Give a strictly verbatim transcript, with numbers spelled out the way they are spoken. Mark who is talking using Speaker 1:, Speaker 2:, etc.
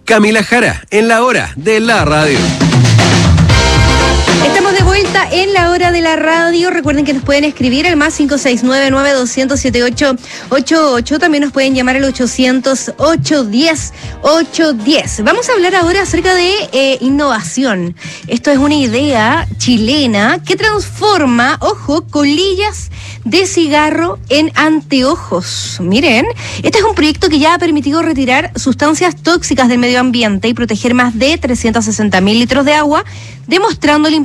Speaker 1: Camila Jara, en la hora de la radio.
Speaker 2: Estamos de vuelta en la hora de la radio. Recuerden que nos pueden escribir al más cinco seis nueve, nueve dos cero cero, siete ocho ocho ocho. También nos pueden llamar al ochocientos, ochocientos diez, ochocientos diez. Vamos a hablar ahora acerca de eh, innovación. Esto es una idea chilena que transforma, ojo, colillas de cigarro en anteojos. Miren, este es un proyecto que ya ha permitido retirar sustancias tóxicas del medio ambiente y proteger más de trescientos sesenta mil litros de agua, demostrando el